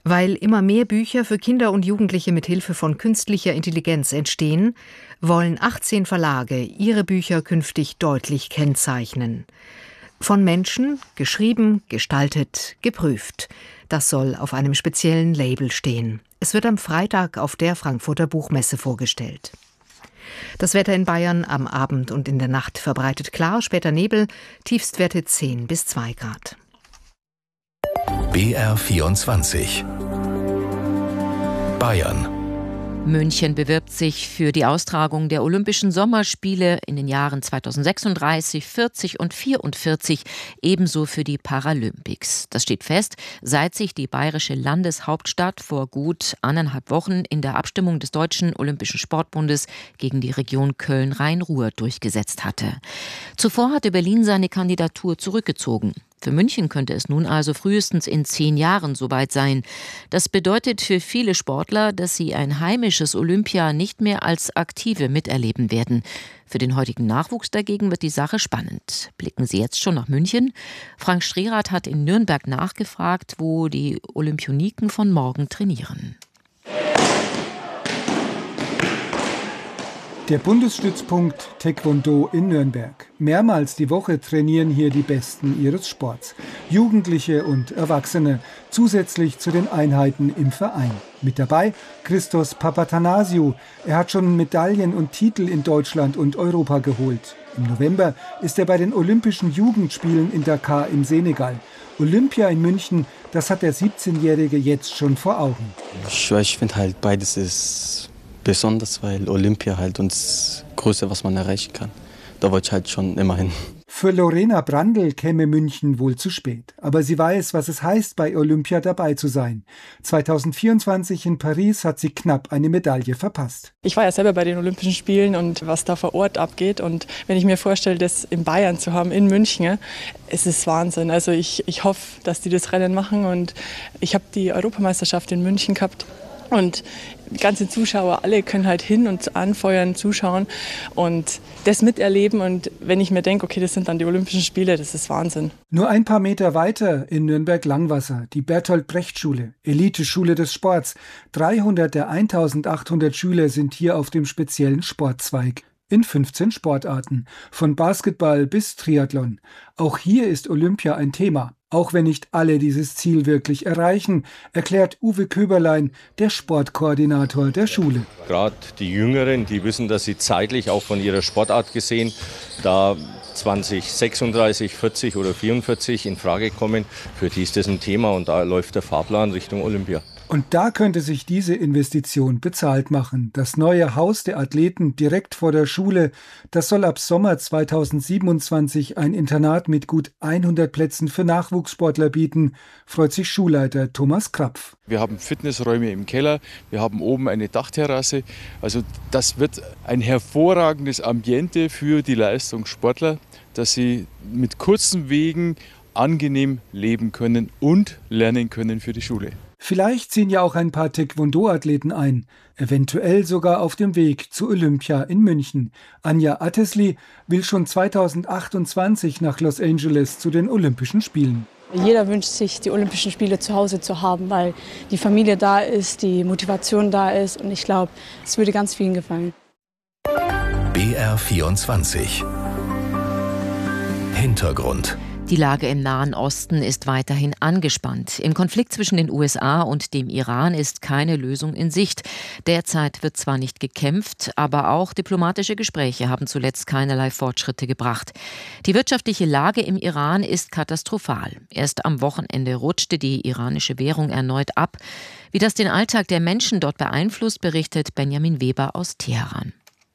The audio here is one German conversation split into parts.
Weil immer mehr Bücher für Kinder und Jugendliche mit Hilfe von künstlicher Intelligenz entstehen, wollen 18 Verlage ihre Bücher künftig deutlich kennzeichnen. Von Menschen, geschrieben, gestaltet, geprüft. Das soll auf einem speziellen Label stehen. Es wird am Freitag auf der Frankfurter Buchmesse vorgestellt. Das Wetter in Bayern am Abend und in der Nacht verbreitet klar, später Nebel, Tiefstwerte 10 bis 2 Grad. BR24 Bayern. München bewirbt sich für die Austragung der Olympischen Sommerspiele in den Jahren 2036, 40 und 44, ebenso für die Paralympics. Das steht fest, seit sich die bayerische Landeshauptstadt vor gut 1,5 Wochen in der Abstimmung des Deutschen Olympischen Sportbundes gegen die Region Köln-Rhein-Ruhr durchgesetzt hatte. Zuvor hatte Berlin seine Kandidatur zurückgezogen. Für München könnte es nun also frühestens in 10 Jahren soweit sein. Das bedeutet für viele Sportler, dass sie ein heimisches Olympia nicht mehr als Aktive miterleben werden. Für den heutigen Nachwuchs dagegen wird die Sache spannend. Blicken Sie jetzt schon nach München? Frank Strehrath hat in Nürnberg nachgefragt, wo die Olympioniken von morgen trainieren. Der Bundesstützpunkt Taekwondo in Nürnberg. Mehrmals die Woche trainieren hier die Besten ihres Sports. Jugendliche und Erwachsene, zusätzlich zu den Einheiten im Verein. Mit dabei Christos Papatanasiou. Er hat schon Medaillen und Titel in Deutschland und Europa geholt. Im November ist er bei den Olympischen Jugendspielen in Dakar im Senegal. Olympia in München, das hat der 17-Jährige jetzt schon vor Augen. Ich finde halt, beides ist besonders, weil Olympia halt uns Größte, was man erreichen kann. Da wollte ich halt schon immer hin. Für Lorena Brandl käme München wohl zu spät. Aber sie weiß, was es heißt, bei Olympia dabei zu sein. 2024 in Paris hat sie knapp eine Medaille verpasst. Ich war ja selber bei den Olympischen Spielen und was da vor Ort abgeht. Und wenn ich mir vorstelle, das in Bayern zu haben, in München, es ist Wahnsinn. Also ich hoffe, dass die das Rennen machen. Und ich habe die Europameisterschaft in München gehabt. Und die ganzen Zuschauer, alle können halt hin und anfeuern, zuschauen und das miterleben. Und wenn ich mir denke, okay, das sind dann die Olympischen Spiele, das ist Wahnsinn. Nur ein paar Meter weiter in Nürnberg-Langwasser, die Bertolt-Brecht-Schule, Elite-Schule des Sports. 300 der 1800 Schüler sind hier auf dem speziellen Sportzweig. In 15 Sportarten, von Basketball bis Triathlon. Auch hier ist Olympia ein Thema. Auch wenn nicht alle dieses Ziel wirklich erreichen, erklärt Uwe Köberlein, der Sportkoordinator der Schule. Gerade die Jüngeren, die wissen, dass sie zeitlich auch von ihrer Sportart gesehen, da 2036, 40 oder 44 in Frage kommen, für die ist das ein Thema und da läuft der Fahrplan Richtung Olympia. Und da könnte sich diese Investition bezahlt machen. Das neue Haus der Athleten direkt vor der Schule, das soll ab Sommer 2027 ein Internat mit gut 100 Plätzen für Nachwuchssportler bieten, freut sich Schulleiter Thomas Krapf. Wir haben Fitnessräume im Keller, wir haben oben eine Dachterrasse. Also das wird ein hervorragendes Ambiente für die Leistungssportler, dass sie mit kurzen Wegen angenehm leben können und lernen können für die Schule. Vielleicht ziehen ja auch ein paar Taekwondo-Athleten ein, eventuell sogar auf dem Weg zu Olympia in München. Anja Attesli will schon 2028 nach Los Angeles zu den Olympischen Spielen. Jeder wünscht sich, die Olympischen Spiele zu Hause zu haben, weil die Familie da ist, die Motivation da ist und ich glaube, es würde ganz vielen gefallen. BR24 Hintergrund. Die Lage im Nahen Osten ist weiterhin angespannt. Im Konflikt zwischen den USA und dem Iran ist keine Lösung in Sicht. Derzeit wird zwar nicht gekämpft, aber auch diplomatische Gespräche haben zuletzt keinerlei Fortschritte gebracht. Die wirtschaftliche Lage im Iran ist katastrophal. Erst am Wochenende rutschte die iranische Währung erneut ab. Wie das den Alltag der Menschen dort beeinflusst, berichtet Benjamin Weber aus Teheran.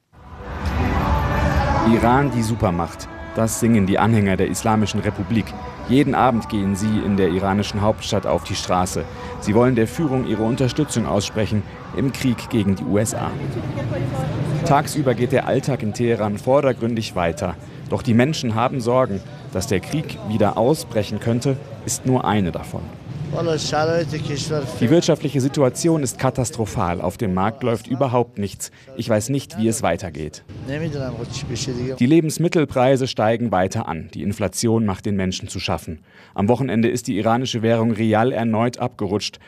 Iran, die Supermacht. Das singen die Anhänger der Islamischen Republik. Jeden Abend gehen sie in der iranischen Hauptstadt auf die Straße. Sie wollen der Führung ihre Unterstützung aussprechen im Krieg gegen die USA. Tagsüber geht der Alltag in Teheran vordergründig weiter. Doch die Menschen haben Sorgen. Dass der Krieg wieder ausbrechen könnte, ist nur eine davon. Die wirtschaftliche Situation ist katastrophal. Auf dem Markt läuft überhaupt nichts. Ich weiß nicht, wie es weitergeht. Die Lebensmittelpreise steigen weiter an. Die Inflation macht den Menschen zu schaffen. Am Wochenende ist die iranische Währung Rial erneut abgerutscht.